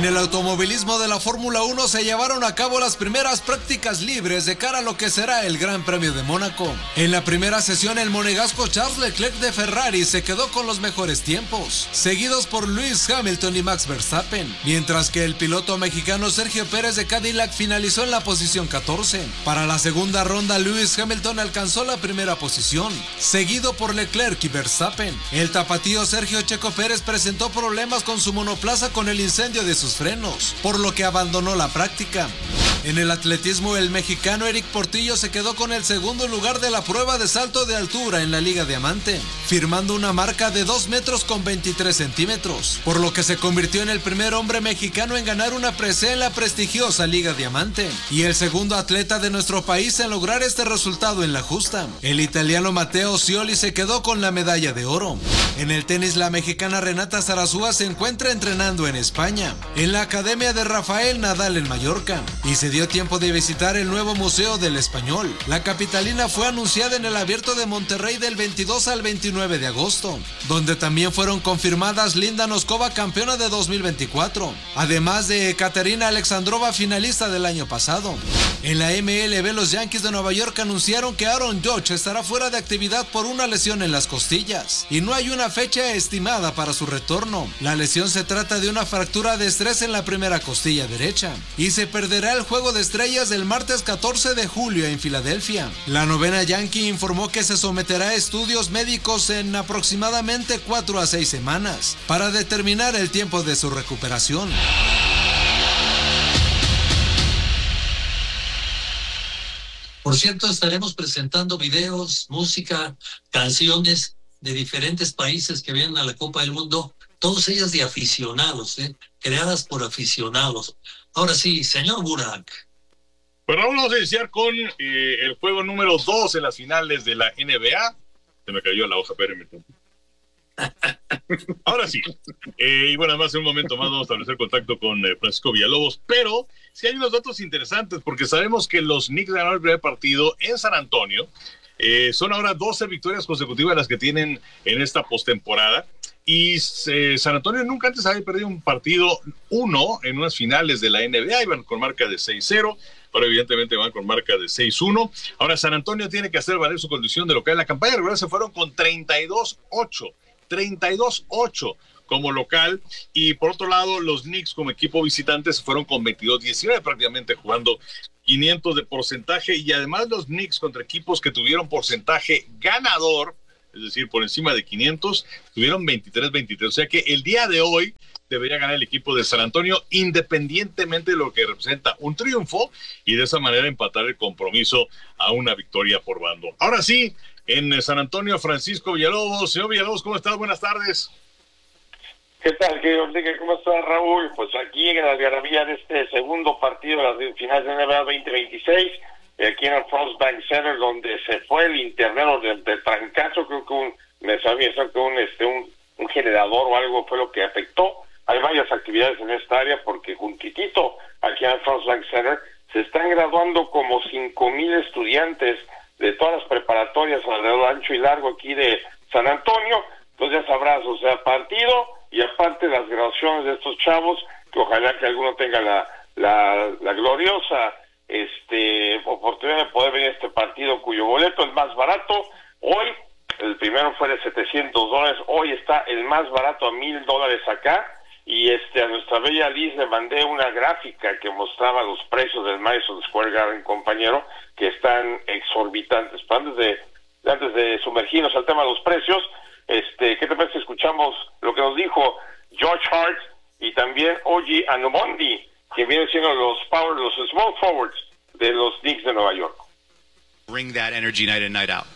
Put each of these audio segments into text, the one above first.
el automovilismo de la Fórmula 1 se llevaron a cabo las primeras prácticas libres de cara a lo que será el Gran Premio de Mónaco. En la primera sesión, el monegasco Charles Leclerc de Ferrari se quedó con los mejores tiempos, seguidos por Lewis Hamilton y Max Verstappen, mientras que el piloto mexicano Sergio Pérez de Cadillac finalizó en la posición 14. Para la segunda ronda, Lewis Hamilton alcanzó la primera posición, seguido por Leclerc y Verstappen. El tapatío Sergio Checo Pérez presentó problemas con su monoplaza con el incendio de sus frenos, por lo que abandonó la práctica. En el atletismo, el mexicano Eric Portillo se quedó con el segundo lugar de la prueba de salto de altura en la Liga Diamante, firmando una marca de 2 metros con 23 centímetros, por lo que se convirtió en el primer hombre mexicano en ganar una presea en la prestigiosa Liga Diamante, y el segundo atleta de nuestro país en lograr este resultado en la justa. El italiano Matteo Scioli se quedó con la medalla de oro. En el tenis, la mexicana Renata Zarazúa se encuentra entrenando en España, en la Academia de Rafael Nadal en Mallorca, y se dio tiempo de visitar el nuevo Museo del Español. La capitalina fue anunciada en el Abierto de Monterrey del 22 al 29 de agosto, donde también fueron confirmadas Linda Noskova, campeona de 2024, además de Ekaterina Alexandrova, finalista del año pasado. En la MLB, los Yankees de Nueva York anunciaron que Aaron Judge estará fuera de actividad por una lesión en las costillas, y no hay una fecha estimada para su retorno. La lesión se trata de una fractura de estrés en la primera costilla derecha, y se perderá el juego de estrellas del martes 14 de julio en Filadelfia. La novena Yankee informó que se someterá a estudios médicos en aproximadamente 4 a 6 semanas para determinar el tiempo de su recuperación. Por cierto, estaremos presentando videos, música, canciones de diferentes países que vienen a la Copa del Mundo, todas ellas de aficionados, creadas por aficionados. Ahora sí, señor Burak. Bueno, vamos a iniciar con el juego número 2 en las finales de la NBA. Se me cayó la hoja, espérenme. Ahora sí. Y bueno, además en un momento más vamos a establecer contacto con Francisco Villalobos, pero sí hay unos datos interesantes, porque sabemos que los Knicks ganaron el primer partido en San Antonio. Son ahora 12 victorias consecutivas las que tienen en esta postemporada. Y San Antonio nunca antes había perdido un partido en unas finales de la NBA. Iban con marca de 6-0, ahora evidentemente van con marca de 6-1. Ahora San Antonio tiene que hacer valer su condición de local. En la campaña regular se fueron con 32-8 como local, y por otro lado los Knicks como equipo visitante se fueron con 22-19, prácticamente jugando 500 de porcentaje, y además los Knicks contra equipos que tuvieron porcentaje ganador, es decir, por encima de 500, tuvieron 23-23, o sea que el día de hoy debería ganar el equipo de San Antonio, independientemente de lo que representa un triunfo, y de esa manera empatar el compromiso a una victoria por bando. Ahora sí, en San Antonio, Francisco Villalobos. Señor Villalobos, ¿cómo estás? Buenas tardes. ¿Qué tal, querido Enrique? ¿Cómo estás, Raúl? Pues aquí en la algarabía de este segundo partido de las finales de NBA 2026, aquí en el Frost Bank Center, donde se fue el internado del trancazo. Creo que un generador o algo fue lo que afectó. Hay varias actividades en esta área, porque juntitito aquí en el Frost Bank Center se están graduando como 5,000 estudiantes de todas las preparatorias alrededor ancho y largo aquí de San Antonio. Entonces ya sabrás, o sea, partido y aparte las graduaciones de estos chavos, que ojalá que alguno tenga la gloriosa oportunidad de poder venir a este partido, cuyo boleto es más barato. Hoy el primero fue de $700, hoy está el más barato a $1,000 acá. Y a nuestra bella Liz le mandé una gráfica que mostraba los precios del Madison Square Garden, compañero, que están exorbitantes. Pero antes de sumergirnos al tema de los precios, ¿qué te parece si escuchamos lo que nos dijo George Hart y también OG Anunoby, que vienen siendo los small forwards de los Knicks de Nueva York? Bring that energy night in, night out.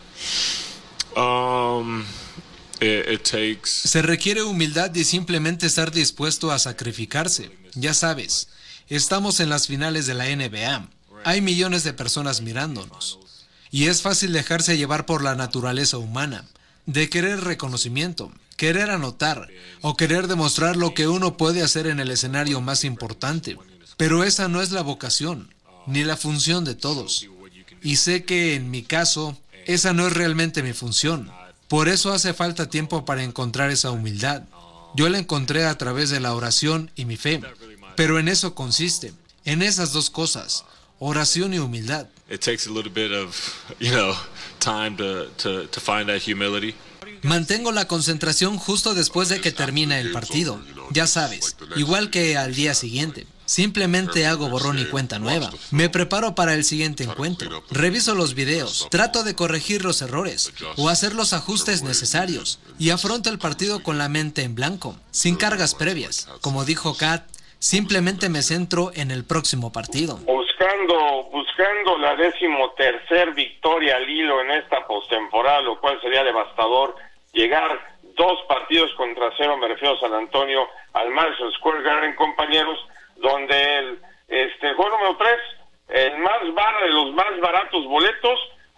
Se requiere humildad y simplemente estar dispuesto a sacrificarse. Ya sabes, estamos en las finales de la NBA. Hay millones de personas mirándonos. Y es fácil dejarse llevar por la naturaleza humana, de querer reconocimiento, querer anotar o querer demostrar lo que uno puede hacer en el escenario más importante. Pero esa no es la vocación, ni la función de todos. Y sé que en mi caso, esa no es realmente mi función. Por eso hace falta tiempo para encontrar esa humildad. Yo la encontré a través de la oración y mi fe. Pero en eso consiste, en esas dos cosas, oración y humildad. It takes a little bit of, time to find that humility. Mantengo la concentración justo después de que termina el partido. Ya sabes, igual que al día siguiente. Simplemente hago borrón y cuenta nueva. Me preparo para el siguiente encuentro. Reviso los videos, trato de corregir los errores o hacer los ajustes necesarios y afronto el partido con la mente en blanco, sin cargas previas. Como dijo Kat, simplemente me centro en el próximo partido. Buscando la 13ª victoria al hilo en esta postemporada, lo cual sería devastador. Llegar 2 partidos contra 0, me refiero a San Antonio, al Madison Square Garden, compañeros, donde el juego número 3, el de los más baratos boletos,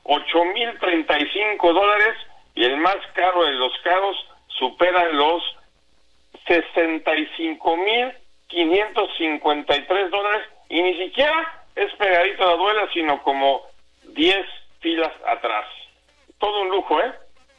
$8,035, y el más caro de los caros supera los $65,553, y ni siquiera es pegadito a la duela, sino como 10 filas atrás. Todo un lujo, ¿eh?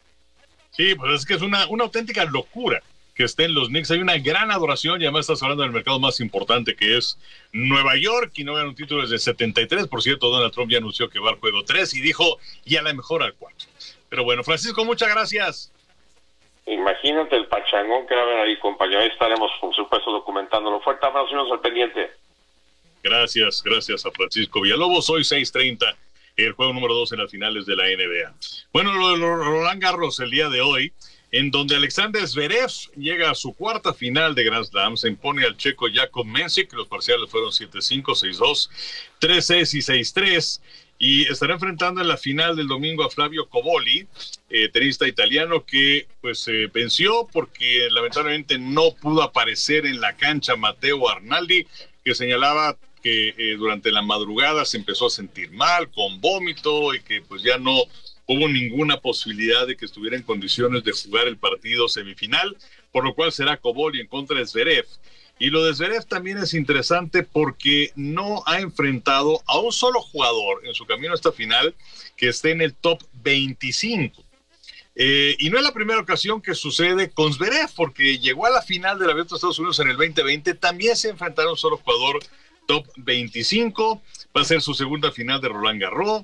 Sí, pues es que es una auténtica locura que estén los Knicks. Hay una gran adoración y además estás hablando del mercado más importante, que es Nueva York, y no ganan un título desde 73. Por cierto, Donald Trump ya anunció que va al juego 3 y dijo, y a la mejor al 4. Pero bueno, Francisco, muchas gracias. Imagínate el pachangón que va a haber ahí, compañero. Ahí estaremos, por supuesto, documentándolo. Fuerte abrazo y nos al pendiente. Gracias a Francisco Villalobos. Hoy 6:30, el juego número 2 en las finales de la NBA. Bueno, lo de Roland Garros el día de hoy, en donde Alexander Zverev llega a su cuarta final de Grand Slam, se impone al checo Jakub Mensik. Los parciales fueron 7-5, 6-2, 3-6 y 6-3. Y estará enfrentando en la final del domingo a Flavio Cobolli, tenista italiano que venció porque lamentablemente no pudo aparecer en la cancha Matteo Arnaldi, que señalaba que durante la madrugada se empezó a sentir mal, con vómito, y que pues ya no hubo ninguna posibilidad de que estuviera en condiciones de jugar el partido semifinal, por lo cual será Cobolli en contra de Zverev. Y lo de Zverev también es interesante porque no ha enfrentado a un solo jugador en su camino a esta final que esté en el top 25. Y no es la primera ocasión que sucede con Zverev, porque llegó a la final del Abierto de Estados Unidos en el 2020, también se enfrentaron a un solo jugador top 25, va a ser su segunda final de Roland Garros.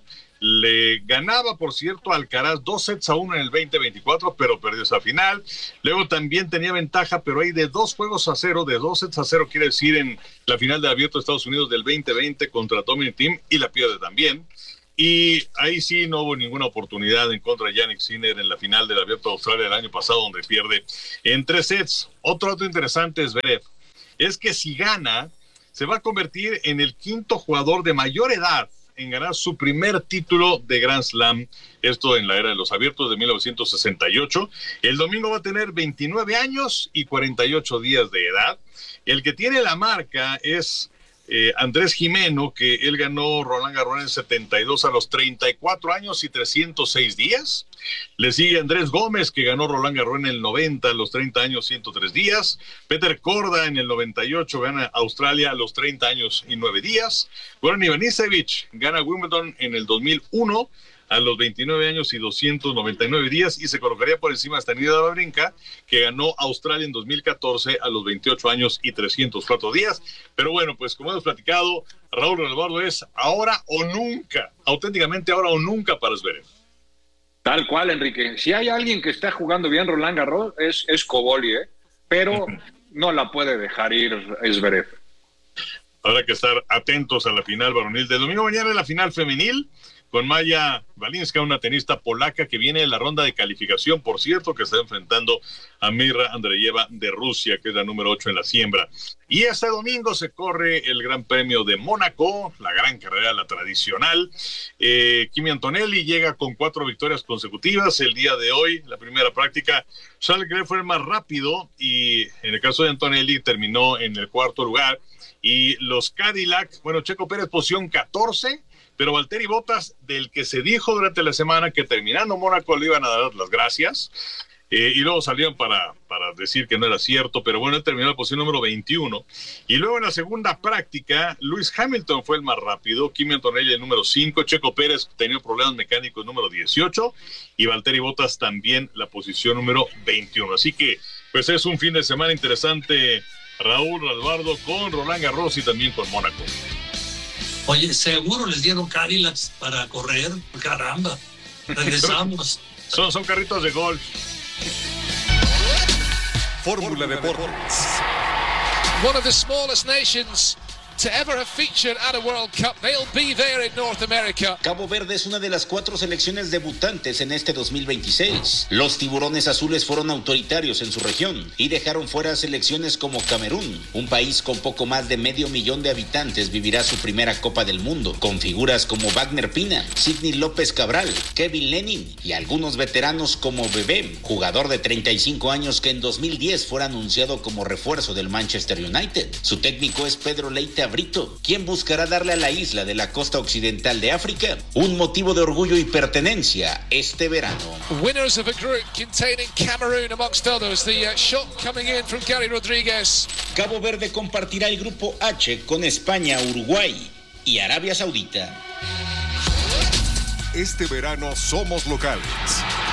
Le ganaba, por cierto, a Alcaraz 2-1 en el 2024, pero perdió esa final. Luego también tenía ventaja, pero hay de 2-0, de 2-0 quiere decir en la final de Abierto de Estados Unidos del 2020 contra Dominic Thiem, y la pierde también. Y ahí sí no hubo ninguna oportunidad en contra de Jannik Sinner en la final del Abierto de Australia el año pasado, donde pierde en 3 sets. Otro dato interesante es Zverev, es que si gana, se va a convertir en el quinto jugador de mayor edad en ganar su primer título de Grand Slam, esto en la era de los abiertos de 1968. El domingo va a tener 29 años y 48 días de edad. El que tiene la marca es Andrés Jimeno, que él ganó Roland Garros en 72 a los 34 años y 306 días. Le sigue Andrés Gómez, que ganó Roland Garros en el 90 a los 30 años, 103 días. Peter Korda en el 98 gana Australia a los 30 años y 9 días. Goran Ivanisevic gana Wimbledon en el 2001 a los 29 años y 299 días, y se colocaría por encima de Stanislav Wawrinka, que ganó Australia en 2014 a los 28 años y 304 días. Pero bueno, pues como hemos platicado, Raúl Alvarado, es ahora o nunca, auténticamente ahora o nunca para Zverev. Tal cual, Enrique. Si hay alguien que está jugando bien Roland Garros, es Cobolli, pero no la puede dejar ir Zverev. Habrá que estar atentos a la final varonil de domingo. Mañana en la final femenil, con Maya Walinska, una tenista polaca que viene de la ronda de calificación, por cierto, que está enfrentando a Mirra Andreeva de Rusia, que es la número 8 en la siembra. Y este domingo se corre el Gran Premio de Mónaco, la gran carrera, la tradicional. Kimi Antonelli llega con 4 victorias consecutivas. El día de hoy, la primera práctica, Charles Leclerc fue el más rápido, y en el caso de Antonelli terminó en el 4º lugar. Y los Cadillac, Checo Pérez posición 14, pero Valtteri Bottas, del que se dijo durante la semana que terminando Mónaco le iban a dar las gracias, y luego salieron para decir que no era cierto, pero bueno, él terminó en la posición número 21. Y luego en la segunda práctica, Lewis Hamilton fue el más rápido, Kimi Antonelli el número 5, Checo Pérez tenía problemas mecánicos número 18, y Valtteri Bottas también la posición número 21. Así que, pues es un fin de semana interesante Raúl Eduardo, con Roland Garros y también con Mónaco. Oye, seguro les dieron Cadillacs para correr. Caramba, regresamos. Son carritos de golf. Fórmula Deportes. One of the smallest nations to ever have featured at a World Cup. They'll be there in North America. Cabo Verde es una de las 4 selecciones debutantes en este 2026. Los tiburones azules fueron autoritarios en su región y dejaron fuera selecciones como Camerún. Un país con poco más de 500,000 de habitantes vivirá su primera Copa del Mundo, con figuras como Wagner Pina, Sidney López Cabral, Kevin Lenin y algunos veteranos como Bebé, jugador de 35 años que en 2010 fue anunciado como refuerzo del Manchester United. Su técnico es Pedro Leite Brito, quien buscará darle a la isla de la costa occidental de África un motivo de orgullo y pertenencia este verano. Winners of a group containing Cameroon amongst others. The shot coming in from Gary Rodríguez. Cabo Verde compartirá el grupo H con España, Uruguay y Arabia Saudita. Este verano somos locales.